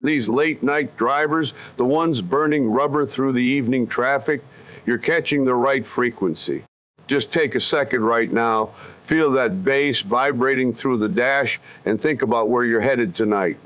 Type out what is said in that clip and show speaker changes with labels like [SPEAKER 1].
[SPEAKER 1] These late night drivers, the ones burning rubber through the evening traffic, you're catching the right frequency. Just take a second right now, feel that bass vibrating through the dash, and think about where you're headed tonight.